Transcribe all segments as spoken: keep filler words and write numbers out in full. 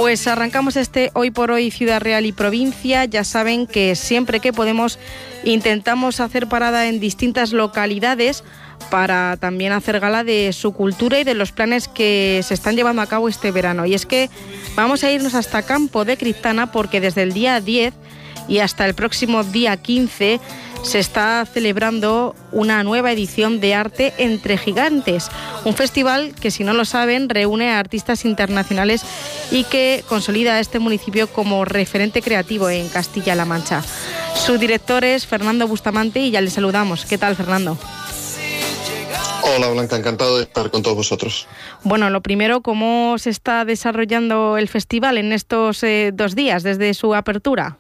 Pues arrancamos este Hoy por Hoy Ciudad Real y Provincia. Ya saben que siempre que podemos intentamos hacer parada en distintas localidades para también hacer gala de su cultura y de los planes que se están llevando a cabo este verano. Y es que vamos a irnos hasta Campo de Criptana porque desde el día diez y hasta el próximo día quince se está celebrando una nueva edición de Arte entre Gigantes, un festival que, si no lo saben, reúne a artistas internacionales y que consolida a este municipio como referente creativo en Castilla-La Mancha. Su director es Fernando Bustamante y ya le saludamos. ¿Qué tal, Fernando? Hola, Blanca, encantado de estar con todos vosotros. Bueno, lo primero, ¿cómo se está desarrollando el festival en estos eh, dos días desde su apertura?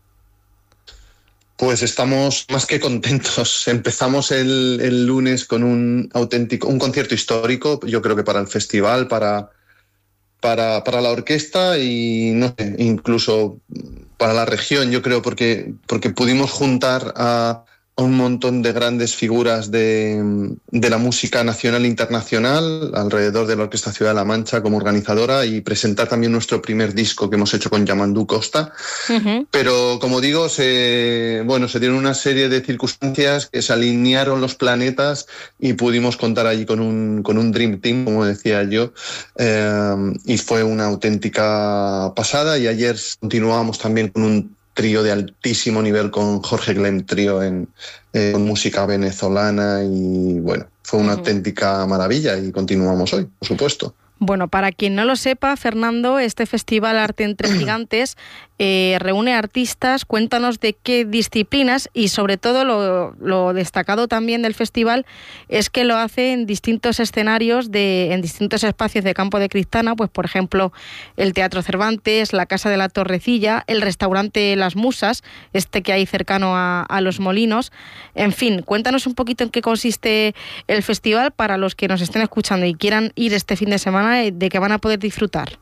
Pues estamos más que contentos. Empezamos el, el lunes con un auténtico, un concierto histórico, yo creo que para el festival, para, para, para la orquesta y no sé, incluso para la región, yo creo, porque, porque pudimos juntar a, a un montón de grandes figuras de, de la música nacional e internacional alrededor de la Orquesta Ciudad de la Mancha como organizadora y presentar también nuestro primer disco que hemos hecho con Yamandú Costa. Uh-huh. Pero, como digo, se, bueno, se dieron una serie de circunstancias que se alinearon los planetas y pudimos contar allí con un, con un Dream Team, como decía yo, eh, y fue una auténtica pasada. Y ayer continuábamos también con un trío de altísimo nivel con Jorge Glem Trío en, eh, con música venezolana y bueno, fue una uh-huh. auténtica maravilla y continuamos hoy, por supuesto. Bueno, para quien no lo sepa, Fernando, este Festival Arte entre Gigantes eh, reúne artistas. Cuéntanos de qué disciplinas y sobre todo lo, lo destacado también del festival es que lo hace en distintos escenarios, de, en distintos espacios de Campo de Criptana, pues por ejemplo el Teatro Cervantes, la Casa de la Torrecilla, el restaurante Las Musas, este que hay cercano a, a Los Molinos. En fin, cuéntanos un poquito en qué consiste el festival para los que nos estén escuchando y quieran ir este fin de semana, de que van a poder disfrutar.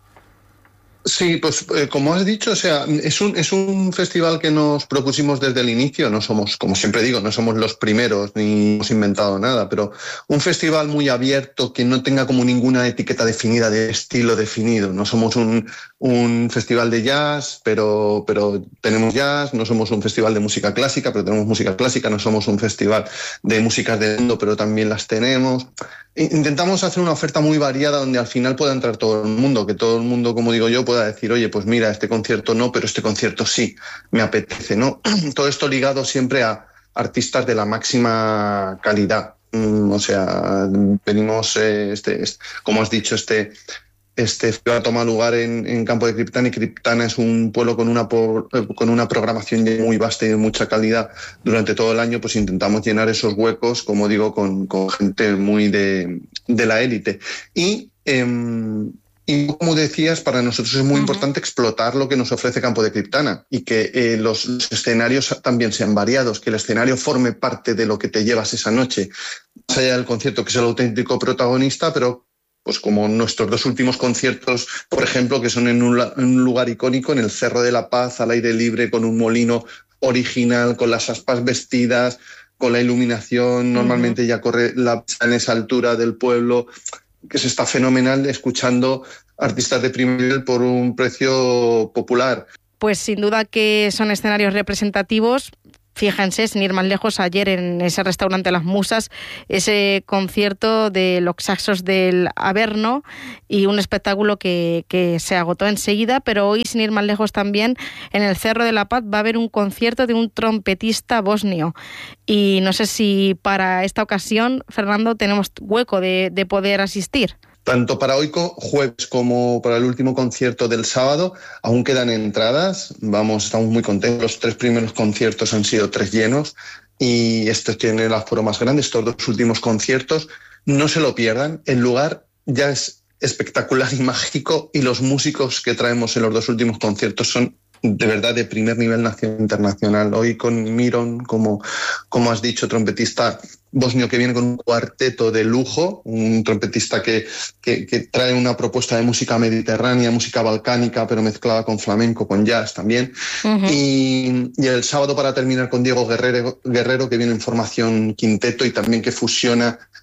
Sí, pues eh, como has dicho, o sea, es un, es un festival que nos propusimos desde el inicio. No somos, como siempre digo, no somos los primeros ni hemos inventado nada, pero un festival muy abierto que no tenga como ninguna etiqueta definida, de estilo definido. No somos un, un festival de jazz, pero, pero tenemos jazz. No somos un festival de música clásica, pero tenemos música clásica. No somos un festival de músicas de mundo, pero también las tenemos. Intentamos hacer una oferta muy variada donde al final pueda entrar todo el mundo, que todo el mundo, como digo yo, pueda decir, oye, pues mira, este concierto no, pero este concierto sí, me apetece, ¿no? Todo esto ligado siempre a artistas de la máxima calidad. O sea, venimos, eh, este, este, como has dicho, este... Este festival toma lugar en, en Campo de Criptana y Criptana es un pueblo con una, por, con una programación muy vasta y de mucha calidad durante todo el año. Pues intentamos llenar esos huecos, como digo, con, con gente muy de, de la élite. Y, eh, y como decías, para nosotros es muy uh-huh. importante explotar lo que nos ofrece Campo de Criptana y que eh, los, los escenarios también sean variados, que el escenario forme parte de lo que te llevas esa noche, más allá del concierto, que es el auténtico protagonista, pero pues como nuestros dos últimos conciertos, por ejemplo, que son en un, en un lugar icónico, en el Cerro de la Paz, al aire libre, con un molino original, con las aspas vestidas, con la iluminación, normalmente uh-huh. ya corre la, en esa altura del pueblo, que se está fenomenal, escuchando artistas de primer nivel por un precio popular. Pues sin duda que son escenarios representativos. Fíjense, sin ir más lejos, ayer en ese restaurante Las Musas, ese concierto de los saxos del Averno y un espectáculo que, que se agotó enseguida, pero hoy, sin ir más lejos también, en el Cerro de la Paz va a haber un concierto de un trompetista bosnio. Y no sé si para esta ocasión, Fernando, tenemos hueco de, de poder asistir. Tanto para hoy jueves como para el último concierto del sábado aún quedan entradas. Vamos, estamos muy contentos. Los tres primeros conciertos han sido tres llenos y este tiene el aforo más grande. Estos dos últimos conciertos no se lo pierdan. El lugar ya es espectacular y mágico y los músicos que traemos en los dos últimos conciertos son de verdad de primer nivel nacional e internacional. Hoy con Miron, como, como has dicho, trompetista bosnio que viene con un cuarteto de lujo, un trompetista que, que, que trae una propuesta de música mediterránea, música balcánica, pero mezclada con flamenco, con jazz también. Uh-huh. Y, y el sábado, para terminar, con Diego Guerrero, Guerrero, que viene en formación quinteto y también que fusiona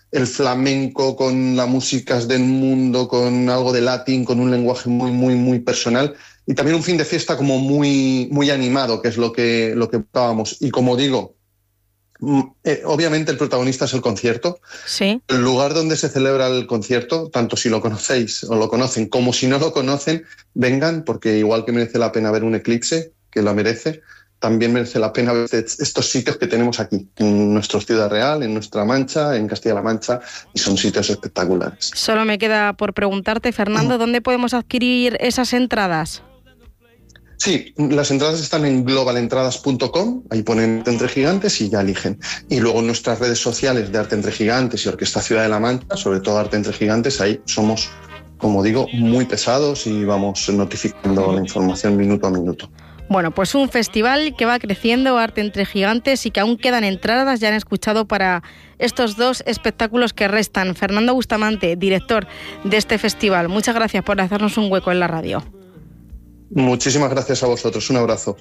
el flamenco con las músicas del mundo, con algo de latín, con un lenguaje muy, muy, muy personal. Y también un fin de fiesta como muy, muy animado, que es lo que, lo que buscábamos. Y como digo, eh, obviamente el protagonista es el concierto. Sí. El lugar donde se celebra el concierto, tanto si lo conocéis o lo conocen, como si no lo conocen, vengan, porque igual que merece la pena ver un eclipse, que lo merece, también merece la pena ver estos sitios que tenemos aquí, en nuestra Ciudad Real, en nuestra Mancha, en Castilla-La Mancha, y son sitios espectaculares. Solo me queda por preguntarte, Fernando, ¿dónde podemos adquirir esas entradas? Sí, las entradas están en global entradas punto com, ahí ponen Arte Entre Gigantes y ya eligen. Y luego en nuestras redes sociales de Arte Entre Gigantes y Orquesta Ciudad de la Mancha, sobre todo Arte Entre Gigantes, ahí somos, como digo, muy pesados y vamos notificando la información minuto a minuto. Bueno, pues un festival que va creciendo, Arte Entre Gigantes, y que aún quedan entradas, ya han escuchado, para estos dos espectáculos que restan. Fernando Bustamante, director de este festival, muchas gracias por hacernos un hueco en la radio. Muchísimas gracias a vosotros, un abrazo.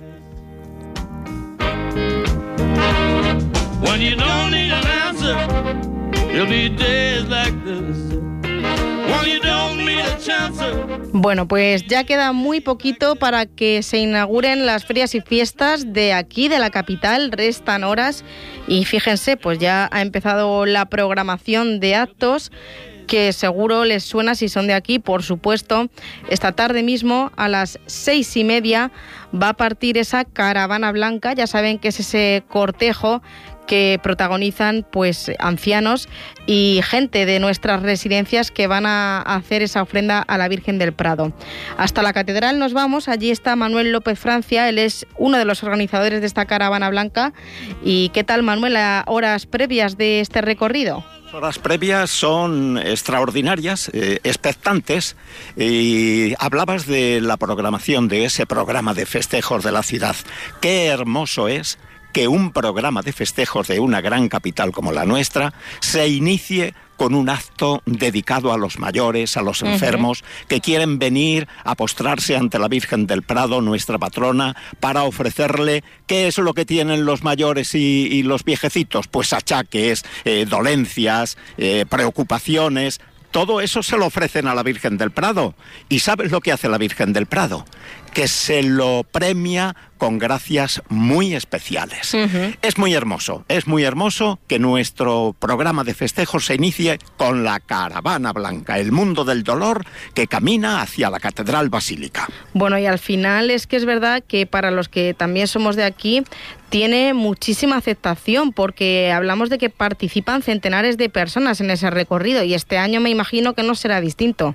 Bueno, pues ya queda muy poquito para que se inauguren las ferias y fiestas de aquí, de la capital. Restan horas y fíjense, pues ya ha empezado la programación de actos que seguro les suena si son de aquí, por supuesto. Esta tarde mismo, a las seis y media, va a partir esa caravana blanca. Ya saben que es ese cortejo que protagonizan pues ancianos y gente de nuestras residencias que van a hacer esa ofrenda a la Virgen del Prado. Hasta la catedral nos vamos. Allí está Manuel López Francia, él es uno de los organizadores de esta caravana blanca. ¿Y qué tal, Manuel, a horas previas de este recorrido? Las horas previas son extraordinarias, eh, expectantes, y hablabas de la programación de ese programa de festejos de la ciudad. Qué hermoso es que un programa de festejos de una gran capital como la nuestra se inicie con un acto dedicado a los mayores, a los enfermos, uh-huh. que quieren venir a postrarse ante la Virgen del Prado, nuestra patrona, para ofrecerle qué es lo que tienen los mayores y, y los viejecitos. Pues achaques, eh, dolencias, eh, preocupaciones. Todo eso se lo ofrecen a la Virgen del Prado. ¿Y sabes lo que hace la Virgen del Prado? Que se lo premia con gracias muy especiales. Uh-huh. Es muy hermoso, es muy hermoso que nuestro programa de festejos se inicie con la caravana blanca, el mundo del dolor que camina hacia la Catedral Basílica. Bueno, y al final es que es verdad que para los que también somos de aquí, tiene muchísima aceptación, porque hablamos de que participan centenares de personas en ese recorrido, y este año me imagino que no será distinto.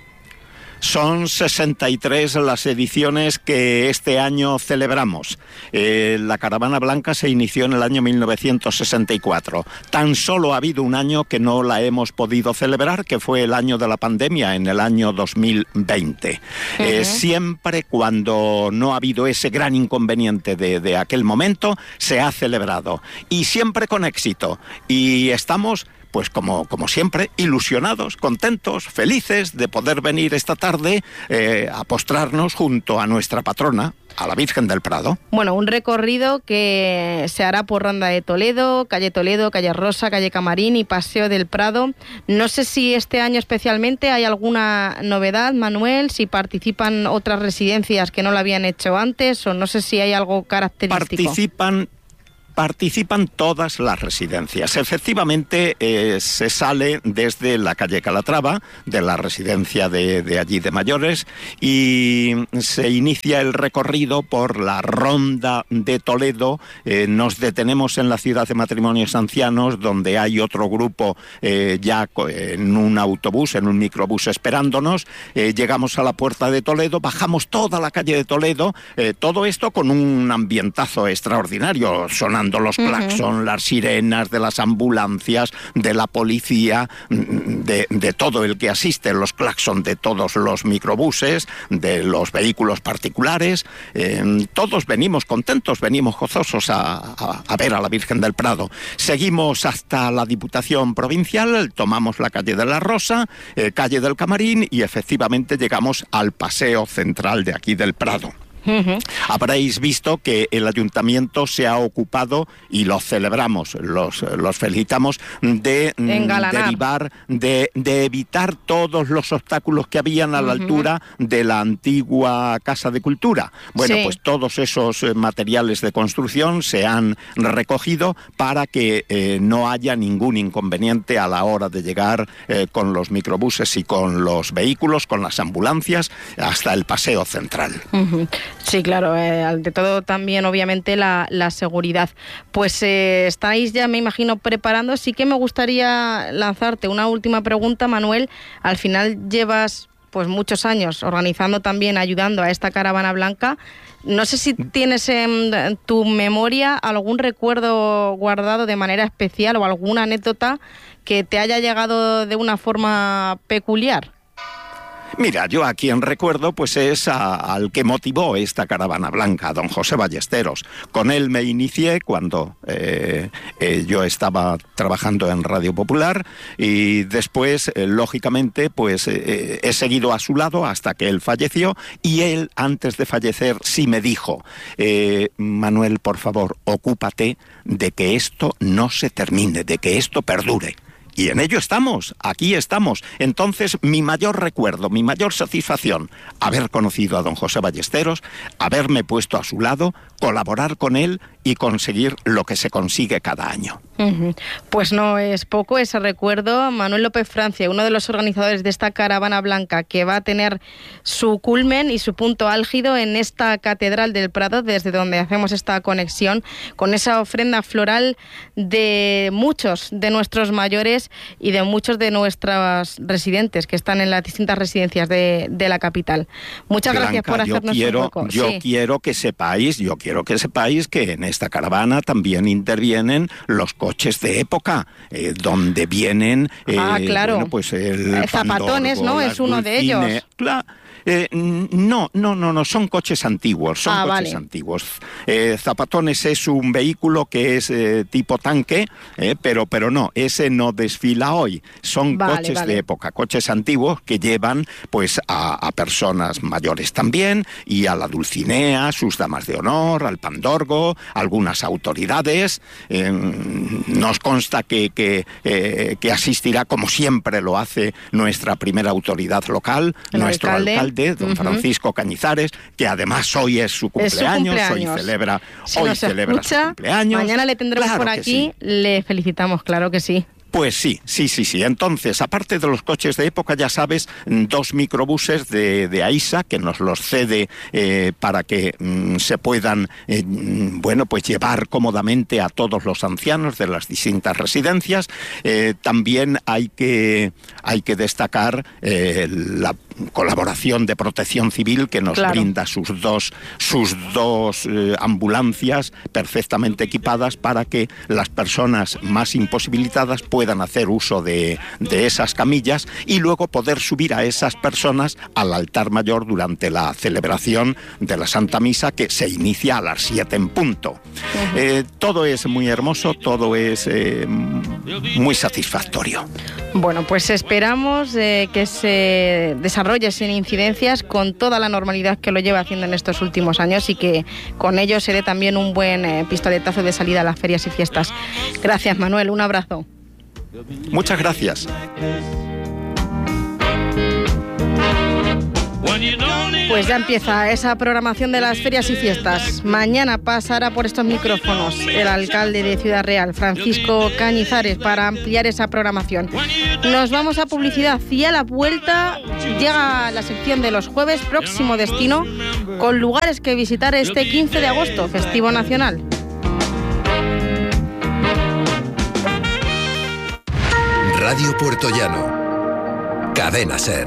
Son sesenta y tres las ediciones que este año celebramos. Eh, la Caravana Blanca se inició en el año mil novecientos sesenta y cuatro. Tan solo ha habido un año que no la hemos podido celebrar, que fue el año de la pandemia, en el año dos mil veinte. Uh-huh. Eh, siempre cuando no ha habido ese gran inconveniente de, de aquel momento, se ha celebrado. Y siempre con éxito. Y estamos... pues como, como siempre, ilusionados, contentos, felices de poder venir esta tarde eh, a postrarnos junto a nuestra patrona, a la Virgen del Prado. Bueno, un recorrido que se hará por Ronda de Toledo, calle Toledo, calle Rosa, calle Camarín y Paseo del Prado. No sé si este año especialmente hay alguna novedad, Manuel, si participan otras residencias que no lo habían hecho antes, o no sé si hay algo característico. Participan... Participan todas las residencias. Efectivamente, eh, se sale desde la calle Calatrava, de la residencia de, de allí de mayores, y se inicia el recorrido por la Ronda de Toledo. Eh, nos detenemos en la Ciudad de Matrimonios Ancianos, donde hay otro grupo eh, ya en un autobús, en un microbús esperándonos. Eh, llegamos a la Puerta de Toledo, bajamos toda la calle de Toledo, eh, todo esto con un ambientazo extraordinario, sonando los claxon, uh-huh. las sirenas de las ambulancias, de la policía, de, de todo el que asiste, los claxon de todos los microbuses, de los vehículos particulares. Eh, todos venimos contentos, venimos gozosos a, a, a ver a la Virgen del Prado. Seguimos hasta la Diputación Provincial, tomamos la calle de la Rosa, eh, calle del Camarín, y efectivamente llegamos al paseo central de aquí del Prado. Uh-huh. Habréis visto que el ayuntamiento se ha ocupado, y los celebramos, los, los felicitamos, de Engalanar. derivar, de, de evitar todos los obstáculos que habían a la uh-huh. altura de la antigua Casa de Cultura. Bueno, sí. pues todos esos materiales de construcción se han recogido para que eh, no haya ningún inconveniente a la hora de llegar eh, con los microbuses y con los vehículos, con las ambulancias, hasta el paseo central. Uh-huh. Sí, claro, eh, ante todo también obviamente la, la seguridad. Pues eh, estáis ya, me imagino, preparando. Sí que me gustaría lanzarte una última pregunta, Manuel. Al final llevas pues muchos años organizando también, ayudando a esta caravana blanca. No sé si tienes en tu memoria algún recuerdo guardado de manera especial o alguna anécdota que te haya llegado de una forma peculiar. Mira, yo a quien recuerdo pues es a, al que motivó esta caravana blanca, a don José Ballesteros. Con él me inicié cuando eh, eh, yo estaba trabajando en Radio Popular, y después, eh, lógicamente, pues eh, he seguido a su lado hasta que él falleció, y él, antes de fallecer, sí me dijo, eh, Manuel, por favor, ocúpate de que esto no se termine, de que esto perdure. Y en ello estamos, aquí estamos. Entonces, mi mayor recuerdo, mi mayor satisfacción, haber conocido a don José Ballesteros, haberme puesto a su lado, colaborar con él y conseguir lo que se consigue cada año. Uh-huh. Pues no es poco ese recuerdo. Manuel López Francia, uno de los organizadores de esta caravana blanca, que va a tener su culmen y su punto álgido en esta Catedral del Prado, desde donde hacemos esta conexión, con esa ofrenda floral de muchos de nuestros mayores y de muchos de nuestros residentes que están en las distintas residencias de, de la capital. Muchas Blanca, gracias por hacernos quiero, un hueco. Yo sí. quiero que sepáis, yo quiero que sepáis que en esta caravana también intervienen los coches de época, eh, donde vienen eh, ah, claro. bueno, pues el Zapatones, Pandorgo, ¿no? Es uno Dulcine, de ellos. La, Eh, no, no, no, no, son coches antiguos, son ah, coches vale. antiguos. Eh, Zapatones es un vehículo que es eh, tipo tanque, eh, pero, pero no, ese no desfila hoy. Son vale, coches vale. de época, coches antiguos que llevan pues a, a personas mayores también, y a la Dulcinea, sus damas de honor, al Pandorgo, algunas autoridades. Eh, nos consta que, que, eh, que asistirá, como siempre lo hace, nuestra primera autoridad local, el nuestro alcalde. alcalde don uh-huh. Francisco Cañizares, que además hoy es su cumpleaños, es su cumpleaños. hoy celebra, si hoy nos celebra escucha, su cumpleaños. Mañana le tendremos claro por aquí, sí. Le felicitamos, claro que sí. Pues sí, sí, sí, sí. Entonces, aparte de los coches de época, ya sabes, dos microbuses de, de AISA, que nos los cede eh, para que mm, se puedan, eh, bueno, pues llevar cómodamente a todos los ancianos de las distintas residencias. Eh, también hay que, hay que destacar eh, la colaboración de Protección Civil, que nos claro. brinda sus dos, sus dos eh, ambulancias perfectamente equipadas para que las personas más imposibilitadas puedan puedan hacer uso de, de esas camillas y luego poder subir a esas personas al altar mayor durante la celebración de la Santa Misa, que se inicia a las siete en punto. Uh-huh. Eh, todo es muy hermoso, todo es eh, muy satisfactorio. Bueno, pues esperamos eh, que se desarrolle sin incidencias, con toda la normalidad que lo lleva haciendo en estos últimos años, y que con ello se dé también un buen eh, pistoletazo de salida a las ferias y fiestas. Gracias, Manuel, un abrazo. Muchas gracias. Pues ya empieza esa programación de las ferias y fiestas. Mañana pasará por estos micrófonos el alcalde de Ciudad Real, Francisco Cañizares, para ampliar esa programación. Nos vamos a publicidad y a la vuelta llega la sección de los jueves, próximo destino, con lugares que visitar este quince de agosto, festivo nacional. Radio Puertollano. Cadena SER.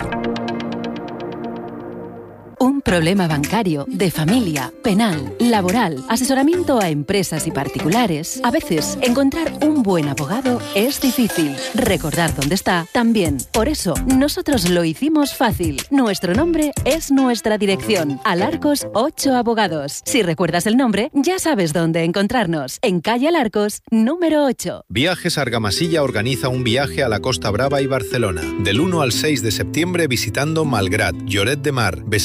Un problema bancario, de familia, penal, laboral, asesoramiento a empresas y particulares. A veces, encontrar un buen abogado es difícil. Recordar dónde está, también. Por eso, nosotros lo hicimos fácil. Nuestro nombre es nuestra dirección. Alarcos ocho Abogados. Si recuerdas el nombre, ya sabes dónde encontrarnos. En calle Alarcos, número ocho. Viajes Argamasilla organiza un viaje a la Costa Brava y Barcelona. Del uno al seis de septiembre visitando Malgrat, Lloret de Mar, Besalú,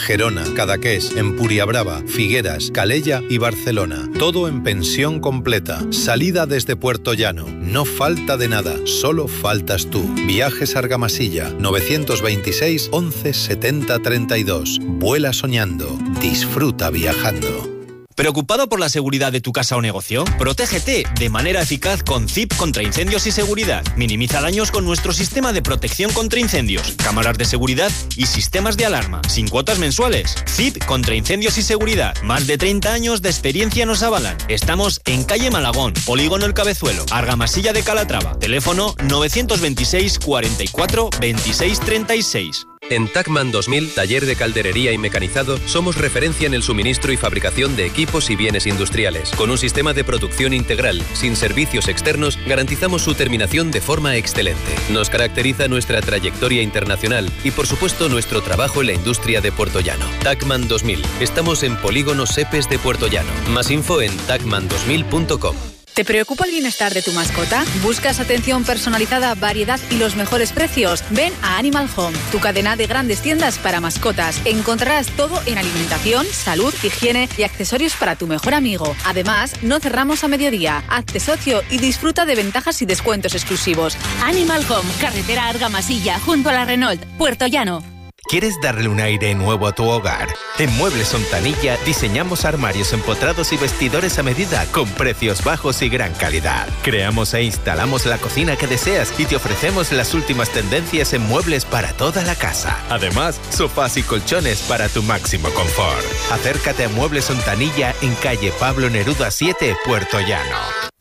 Gerona, Cadaqués, Empuriabrava, Figueras, Calella y Barcelona. Todo en pensión completa. Salida desde Puerto Llano. No falta de nada, solo faltas tú. Viajes Argamasilla, novecientos veintiséis, once, setenta, treinta y dos. Vuela soñando. Disfruta viajando. ¿Preocupado por la seguridad de tu casa o negocio? Protégete de manera eficaz con C I P contra incendios y seguridad. Minimiza daños con nuestro sistema de protección contra incendios, cámaras de seguridad y sistemas de alarma, sin cuotas mensuales. C I P contra incendios y seguridad. Más de treinta años de experiencia nos avalan. Estamos en calle Malagón, Polígono El Cabezuelo, Argamasilla de Calatrava. Teléfono novecientos veintiséis, cuarenta y cuatro, veintiséis, treinta y seis. En Tacman dos mil, taller de calderería y mecanizado, somos referencia en el suministro y fabricación de equipos y bienes industriales. Con un sistema de producción integral, sin servicios externos, garantizamos su terminación de forma excelente. Nos caracteriza nuestra trayectoria internacional y, por supuesto, nuestro trabajo en la industria de Puerto Llano. Tacman dos mil. Estamos en Polígono Sepes de Puerto Llano. Más info en tacman dos mil punto com. ¿Te preocupa el bienestar de tu mascota? ¿Buscas atención personalizada, variedad y los mejores precios? Ven a Animal Home, tu cadena de grandes tiendas para mascotas. Encontrarás todo en alimentación, salud, higiene y accesorios para tu mejor amigo. Además, no cerramos a mediodía. Hazte socio y disfruta de ventajas y descuentos exclusivos. Animal Home, carretera Argamasilla, junto a la Renault, Puerto Llano. ¿Quieres darle un aire nuevo a tu hogar? En Muebles Ontanilla diseñamos armarios empotrados y vestidores a medida con precios bajos y gran calidad. Creamos e instalamos la cocina que deseas y te ofrecemos las últimas tendencias en muebles para toda la casa. Además, sofás y colchones para tu máximo confort. Acércate a Muebles Ontanilla en calle Pablo Neruda siete, Puerto Llano.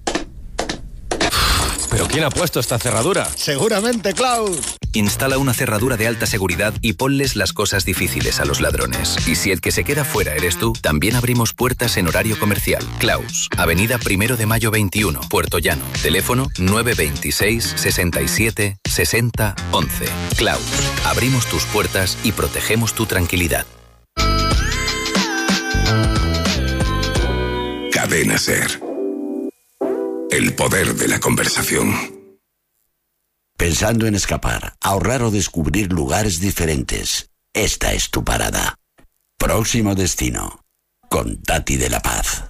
¿Pero quién ha puesto esta cerradura? Seguramente, Klaus. Instala una cerradura de alta seguridad y ponles las cosas difíciles a los ladrones. Y si el que se queda fuera eres tú, también abrimos puertas en horario comercial. Klaus, Avenida Primero de Mayo veintiuno, Puerto Llano. Teléfono nueve veintiséis, sesenta y siete, sesenta, once. Klaus, abrimos tus puertas y protegemos tu tranquilidad. Cadena SER. El poder de la conversación. Pensando en escapar, ahorrar o descubrir lugares diferentes. Esta es tu parada. Próximo destino. Con Tati de la Paz.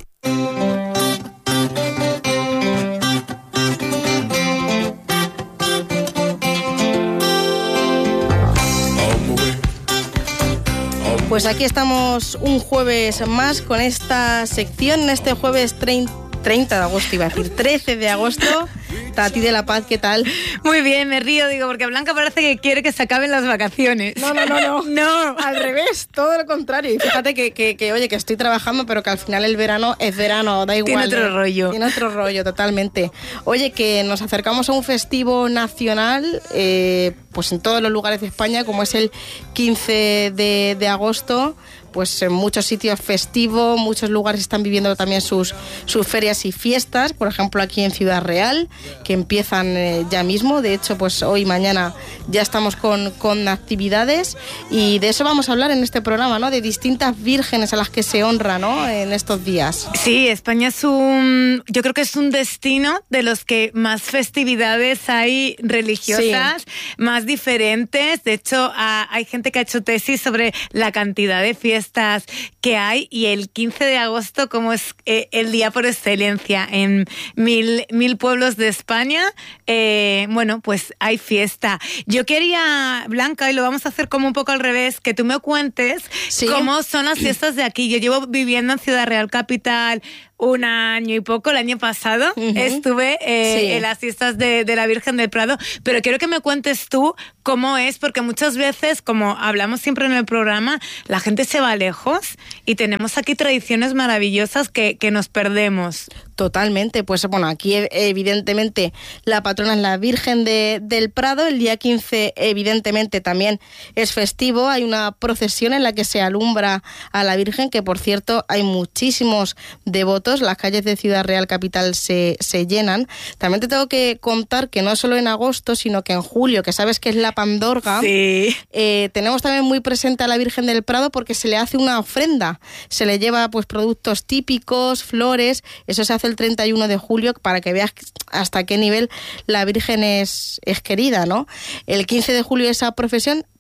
Pues aquí estamos un jueves más con esta sección, este jueves treinta de agosto, iba a decir, trece de agosto. Tati de la Paz, ¿qué tal? Muy bien, me río, digo, porque Blanca parece que quiere que se acaben las vacaciones. No, no, no, no. No. Al revés, todo lo contrario. Y fíjate que, que, que, oye, que estoy trabajando, pero que al final el verano es verano, da igual. Tiene otro ¿eh? rollo. Tiene otro rollo, totalmente. Oye, que nos acercamos a un festivo nacional, eh, pues en todos los lugares de España, como es el quince de agosto. Pues en muchos sitios festivos, muchos lugares están viviendo también sus, sus ferias y fiestas, por ejemplo aquí en Ciudad Real, que empiezan eh, ya mismo. De hecho, pues hoy y mañana ya estamos con, con actividades y de eso vamos a hablar en este programa, ¿no? De distintas vírgenes a las que se honra, ¿no? En estos días. Sí, España es un, yo creo que es un destino de los que más festividades hay religiosas, sí, más diferentes. De hecho, a, hay gente que ha hecho tesis sobre la cantidad de fiestas que hay, y el quince de agosto como es eh, el día por excelencia en mil, mil pueblos de España, eh, bueno, pues hay fiesta. Yo quería, Blanca, y lo vamos a hacer como un poco al revés, que tú me cuentes, ¿sí?, cómo son las fiestas de aquí. Yo llevo viviendo en Ciudad Real Capital un año y poco, el año pasado, uh-huh. estuve eh, sí. en las fiestas de, de la Virgen del Prado, pero quiero que me cuentes tú cómo es, porque muchas veces, como hablamos siempre en el programa, la gente se va lejos y tenemos aquí tradiciones maravillosas que, que nos perdemos. Totalmente, pues bueno, aquí evidentemente la patrona es la Virgen de, del Prado. El día quince evidentemente también es festivo, hay una procesión en la que se alumbra a la Virgen, que por cierto hay muchísimos devotos, las calles de Ciudad Real Capital se, se llenan. También te tengo que contar que no solo en agosto, sino que en julio, que sabes que es la Pandorga, sí. eh, tenemos también muy presente a la Virgen del Prado porque se le hace una ofrenda, se le lleva pues productos típicos, flores, eso se hace el treinta y uno de julio para que veas hasta qué nivel la Virgen es, es querida, ¿no? El quince de julio esa procesión,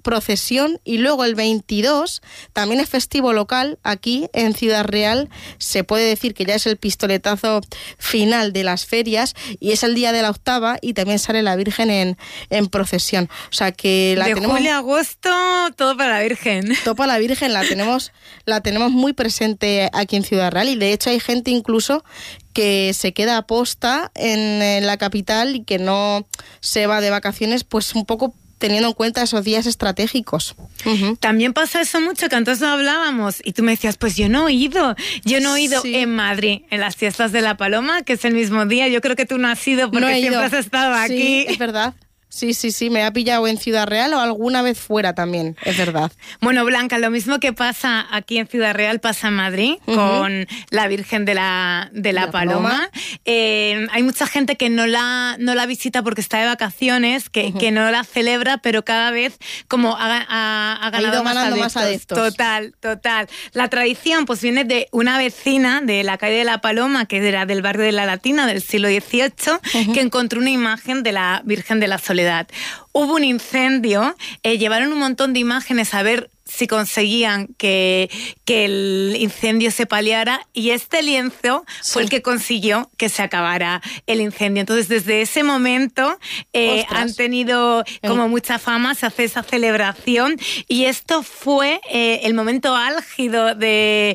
procesión, y luego el veintidós también es festivo local aquí en Ciudad Real. Se puede decir que ya es el pistoletazo final de las ferias y es el día de la octava, y también sale la Virgen en, en procesión. O sea que la de tenemos... julio a agosto, todo para la Virgen. Todo para la Virgen, la tenemos, la tenemos muy presente aquí en Ciudad Real, y de hecho hay gente incluso que se queda a posta en, en la capital y que no se va de vacaciones, pues un poco teniendo en cuenta esos días estratégicos. Uh-huh. También pasa eso mucho, que antes lo hablábamos y tú me decías, pues yo no he ido, yo no he ido sí. en Madrid, en las fiestas de la Paloma, que es el mismo día. Yo creo que tú no has ido porque no siempre ido. has estado sí, aquí. Es verdad. Sí, sí, sí, me ha pillado en Ciudad Real o alguna vez fuera también, es verdad. Bueno, Blanca, lo mismo que pasa aquí en Ciudad Real pasa en Madrid, uh-huh. con la Virgen de la, de la, la Paloma. Paloma. Eh, hay mucha gente que no la, no la visita porque está de vacaciones, que, uh-huh. que no la celebra, pero cada vez como ha, ha, ha ganado ha ido más, ganando adeptos. más adeptos. Total, total. La tradición pues viene de una vecina de la calle de la Paloma, que era del barrio de la Latina del siglo dieciocho, uh-huh. que encontró una imagen de la Virgen de la Soledad. Hubo un incendio, eh, llevaron un montón de imágenes a ver si conseguían que, que el incendio se paliara, y este lienzo sí. fue el que consiguió que se acabara el incendio. Entonces, desde ese momento eh, han tenido como eh. mucha fama, se hace esa celebración, y esto fue eh, el momento álgido de,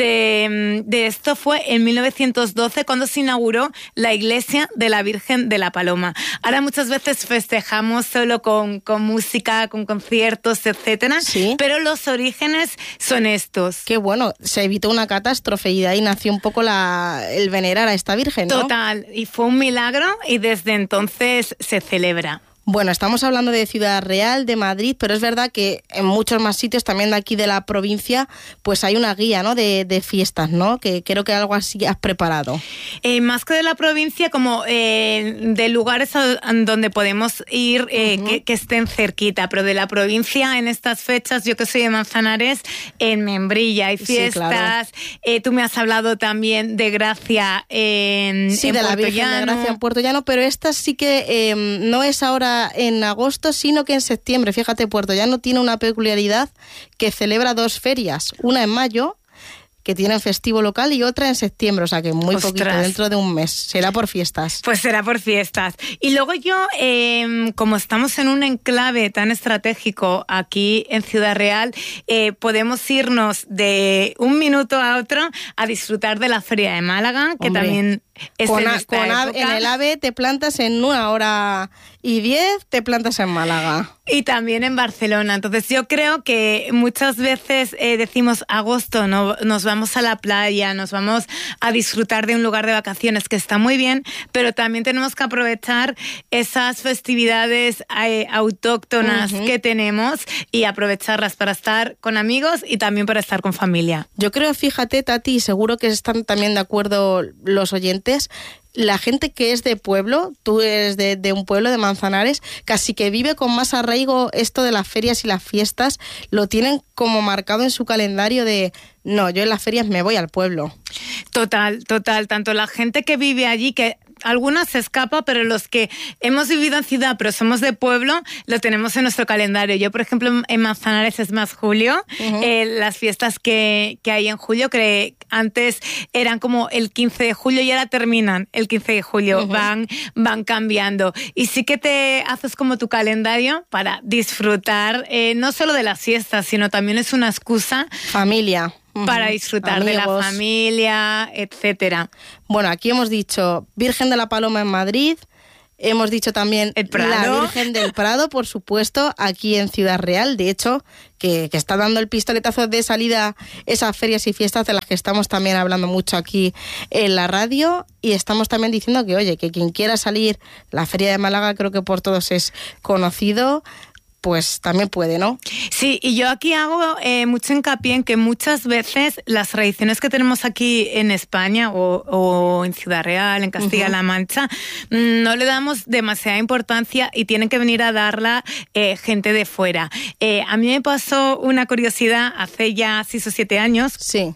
de, de esto fue en mil novecientos doce, cuando se inauguró la iglesia de la Virgen de la Paloma. Ahora muchas veces festejamos solo con, con música, con conciertos, etcétera, sí. pero los orígenes son estos. Qué bueno, se evitó una catástrofe y de ahí nació un poco la, el venerar a esta Virgen, ¿no? Total, y fue un milagro y desde entonces se celebra. Bueno, estamos hablando de Ciudad Real, de Madrid, pero es verdad que en muchos más sitios también de aquí de la provincia, pues hay una guía, ¿no?, de, de fiestas, ¿no?, que creo que algo así has preparado. Eh, más que de la provincia, como eh, de lugares a, a donde podemos ir eh, uh-huh. que, que estén cerquita, pero de la provincia en estas fechas, yo que soy de Manzanares, en Membrilla hay fiestas. Sí, claro. eh, tú me has hablado también de Gracia en Sí, en de la Puerto Virgen Llano. de Gracia en Puerto Llano, pero esta sí que eh, no es ahora en agosto, sino que en septiembre. Fíjate, Puerto Llano tiene una peculiaridad que celebra dos ferias, una en mayo, que tiene festivo local, y otra en septiembre, o sea que muy Ostras. poquito, dentro de un mes. Será por fiestas. Pues será por fiestas. Y luego yo, eh, como estamos en un enclave tan estratégico aquí en Ciudad Real, eh, podemos irnos de un minuto a otro a disfrutar de la Feria de Málaga, que Hombre. también es con en a, esta con a, época. En el AVE te plantas en una hora y diez, te plantas en Málaga. Y también en Barcelona. Entonces yo creo que muchas veces eh, decimos agosto, no, nos vamos a la playa, nos vamos a disfrutar de un lugar de vacaciones, que está muy bien, pero también tenemos que aprovechar esas festividades eh, autóctonas uh-huh. que tenemos y aprovecharlas para estar con amigos y también para estar con familia. Yo creo, fíjate, Tati, y seguro que están también de acuerdo los oyentes, la gente que es de pueblo, tú eres de, de un pueblo de Manzanares, casi que vive con más arraigo esto de las ferias y las fiestas, lo tienen como marcado en su calendario de, no, yo en las ferias me voy al pueblo. Total, total, tanto la gente que vive allí, que algunas se escapa, pero los que hemos vivido en ciudad pero somos de pueblo, lo tenemos en nuestro calendario. Yo, por ejemplo, en Manzanares es más julio, uh-huh. eh, las fiestas que, que hay en julio, que antes eran como el quince de julio y ahora terminan el quince de julio, uh-huh. van, van cambiando. Y sí que te haces como tu calendario para disfrutar, eh, no solo de las fiestas, sino también es una excusa. Familia. Para disfrutar Amigos. de la familia, etcétera. Bueno, aquí hemos dicho Virgen de la Paloma en Madrid, hemos dicho también el Prado. La Virgen del Prado, por supuesto, aquí en Ciudad Real, de hecho, que, que está dando el pistoletazo de salida esas ferias y fiestas de las que estamos también hablando mucho aquí en la radio, y estamos también diciendo que, oye, que quien quiera salir, la Feria de Málaga creo que por todos es conocido, pues también puede, ¿no? Sí, y yo aquí hago eh, mucho hincapié en que muchas veces las tradiciones que tenemos aquí en España o, o en Ciudad Real, en Castilla-La Mancha, uh-huh. no le damos demasiada importancia y tienen que venir a darla eh, gente de fuera. Eh, a mí me pasó una curiosidad hace ya seis o siete años. Sí.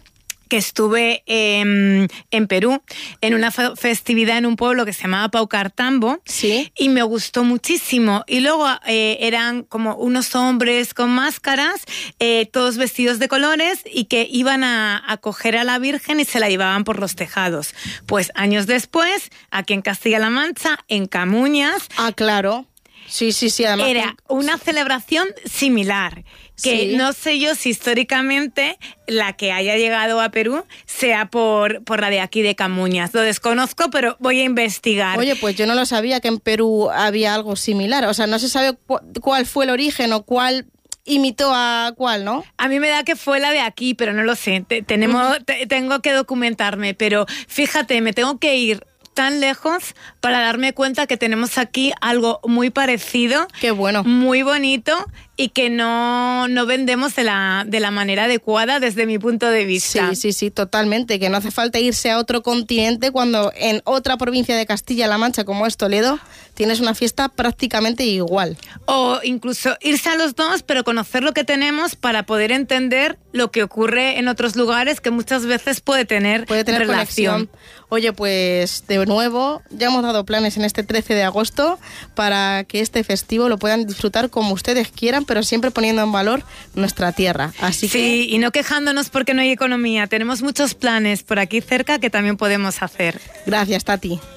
que estuve eh, en Perú, en una fe- festividad en un pueblo que se llamaba Paucartambo, ¿sí? Y me gustó muchísimo. Y luego eh, eran como unos hombres con máscaras, eh, todos vestidos de colores, y que iban a, a coger a la Virgen y se la llevaban por los tejados. Pues años después, aquí en Castilla-La Mancha, en Camuñas... Ah, claro. Sí, sí, sí. Además era una celebración similar. Que sí. no sé yo si históricamente la que haya llegado a Perú sea por, por la de aquí de Camuñas. Lo desconozco, pero voy a investigar. Oye, pues yo no lo sabía que en Perú había algo similar. O sea, no se sabe cu- cuál fue el origen o cuál imitó a cuál, ¿no? A mí me da que fue la de aquí, pero no lo sé. Te, tenemos, te, tengo que documentarme, pero fíjate, me tengo que ir tan lejos para darme cuenta que tenemos aquí algo muy parecido. Qué bueno. Muy bonito y que no, no vendemos de la, de la manera adecuada desde mi punto de vista. Sí, sí, sí, totalmente. Que no hace falta irse a otro continente cuando en otra provincia de Castilla-La Mancha, como es Toledo, tienes una fiesta prácticamente igual. O incluso irse a los dos, pero conocer lo que tenemos para poder entender lo que ocurre en otros lugares que muchas veces puede tener, puede tener relación. Conexión. Oye, pues de nuevo, ya hemos dado planes en este trece de agosto para que este festivo lo puedan disfrutar como ustedes quieran, pero siempre poniendo en valor nuestra tierra. Así sí, que... y no quejándonos porque no hay economía. Tenemos muchos planes por aquí cerca que también podemos hacer. Gracias, Tati.